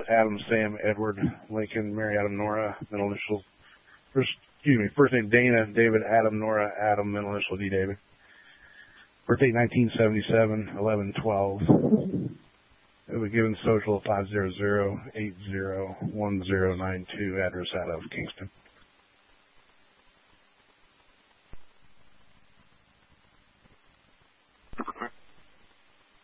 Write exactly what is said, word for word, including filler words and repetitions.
Adam, Sam, Edward, Lincoln, Mary, Adam, Nora, middle initials. First, excuse me, first name Dana, David, Adam, Nora, Adam, middle initial D, David. Birthday nineteen seventy-seven, eleven twelve. It was given social five zero zero eight zero one zero nine two, address out of Kingston.